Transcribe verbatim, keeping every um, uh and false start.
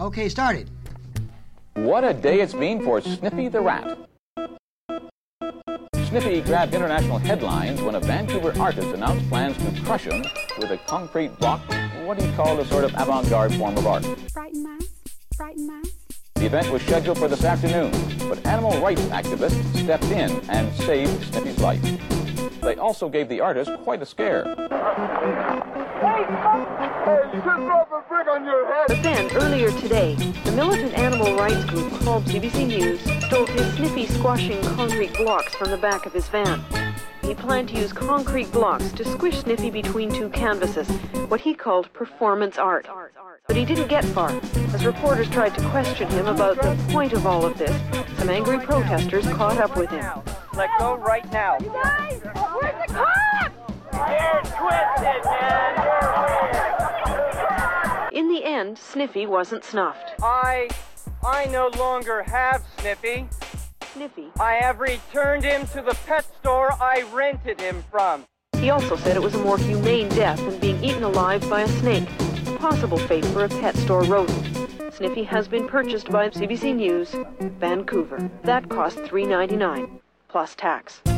Okay, started. What a day it's been for Sniffy the Rat. Sniffy grabbed international headlines when a Vancouver artist announced plans to crush him with a concrete block, what he called a sort of avant-garde form of art. Frighten mouse? Frighten mouse? The event was scheduled for this afternoon, but animal rights activists stepped in and saved Sniffy's life. They also gave the artist quite a scare. But then, earlier today, the militant animal rights group called C B C News stole his Sniffy squashing concrete blocks from the back of his van. He planned to use concrete blocks to squish Sniffy between two canvases, what he called performance art. But he didn't get far. As reporters tried to question him about the point of all of this, some angry protesters caught up with him. Let go right now. You guys, where's the cops? You're twisted, man. In the end, Sniffy wasn't snuffed. I, I no longer have Sniffy. Sniffy. I have returned him to the pet store I rented him from. He also said it was a more humane death than being eaten alive by a snake, a possible fate for a pet store rodent. Sniffy has been purchased by C B C News, Vancouver. That cost three dollars and ninety-nine cents, plus tax.